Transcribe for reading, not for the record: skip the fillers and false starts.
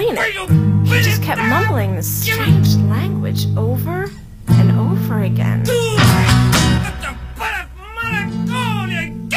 explain it. He just kept mumbling this strange language over and over again.